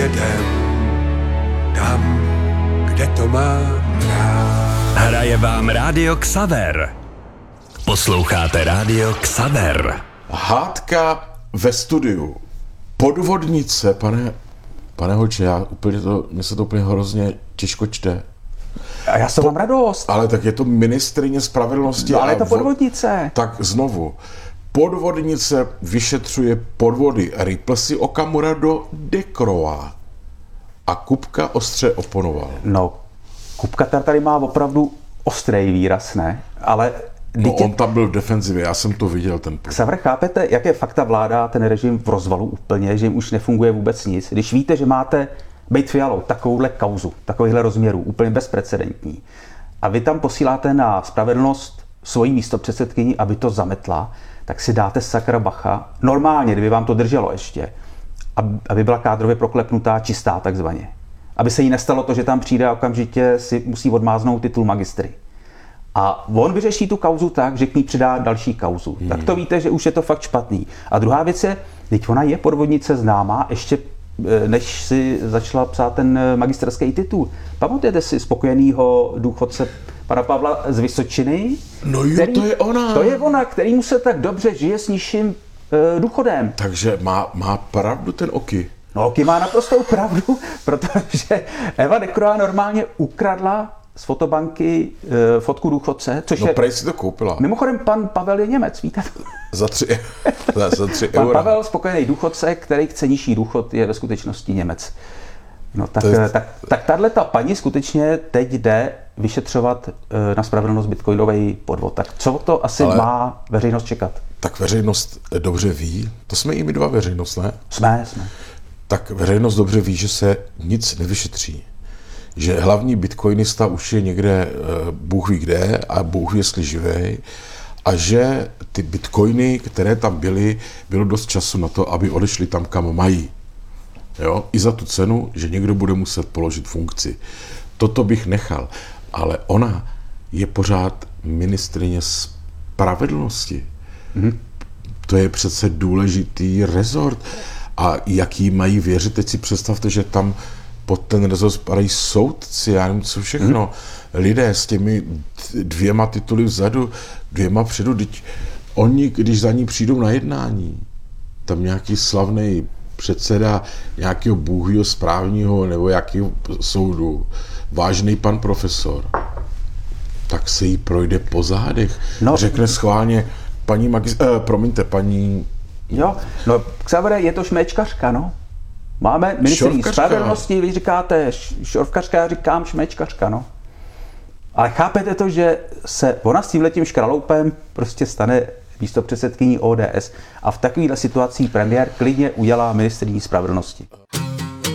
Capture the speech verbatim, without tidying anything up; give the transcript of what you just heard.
jedem tam, kde to má rád. Hraje vám Rádio Xaver. Posloucháte Rádio Xaver. Hádka ve studiu. Podvodnice, pane, pane Hoče, já úplně to, mně se to úplně hrozně těžko čte. A já jsem po, mám radost. Ale tak je to ministryně spravedlnosti. No, ale je to podvodnice. Tak znovu. Podvodnice vyšetřuje podvody. Rýpl si Okamura do Dekrova. A Kupka ostře oponoval. No, Kupka tady má opravdu ostrý výraz, ne? Ale no, on tam byl v defenzivě, já jsem to viděl. Ten Xaver, chápete, jaké fakta vládá ten režim v rozvalu úplně, že jim už nefunguje vůbec nic? Když víte, že máte Bejt Fialou takovouhle kauzu, takovýchhle rozměrů, úplně bezprecedentní, a vy tam posíláte na spravedlnost svoji místopředsedkyni, aby to zametla, tak si dáte sakra bacha. Normálně, kdyby vám to drželo ještě, aby byla kádrově proklepnutá, čistá takzvaně. Aby se jí nestalo to, že tam přijde a okamžitě si musí odmáznout titul magistry. A on vyřeší tu kauzu tak, že k ní přidá další kauzu. Hmm. Tak to víte, že už je to fakt špatný. A druhá věc je, teď ona je podvodnice známá, ještě než si začala psát ten magisterský titul. Pamatujete si spokojenýho důchodce pana Pavla z Vysočiny? No jo, který, to je ona. To je ona, kterýmu se tak dobře žije s nižším e, důchodem. Takže má, má pravdu ten Oky. No, Oky má naprostou pravdu, protože Eva Dekrová normálně ukradla z fotobanky e, fotku důchodce, což no, je... prej si to koupila. Mimochodem, pan Pavel je Němec, víte to? Za tři, za tři pan eura. Pan Pavel, spokojený důchodce, který chce nižší důchod, je ve skutečnosti Němec. No tak, je... tak, tak tahleta paní skutečně teď jde vyšetřovat e, na spravedlnost bitcoinový podvod. Tak co to asi Ale... má veřejnost čekat? Tak veřejnost dobře ví, to jsme i my dva veřejnost, ne? Jsme, jsme. Tak veřejnost dobře ví, že se nic nevyšetří. Že hlavní bitcoinista už je někde Bůh ví kde a Bůh ví, jestli živej, a že ty bitcoiny, které tam byly, bylo dost času na to, aby odešli tam, kam mají. Jo? I za tu cenu, že někdo bude muset položit funkci. Toto bych nechal. Ale ona je pořád ministryně spravedlnosti. Mm-hmm. To je přece důležitý rezort. A jaký mají věřit? Teď si představte, že tam pod ten rezort spadají soudci, já nevím co všechno. Hmm. Lidé s těmi dvěma tituly vzadu, dvěma předu, teď oni, když za ní přijdou na jednání, tam nějaký slavný předseda nějakého bůhýho správního nebo jakého soudu, vážný pan profesor, tak se jí projde po zádech. No. Řekne schválně, paní magis... Eh, promiňte, paní... Jo, no, Xavere, je to šméčkařka, no. Máme ministryní spravedlnosti, vy říkáte šorvkařka, já říkám šméčkařka, no. Ale chápete to, že se ona s tímhletím škraloupem prostě stane místopředsedkyní O D S a v takovéhle situaci premiér klidně udělá ministryní spravedlnosti.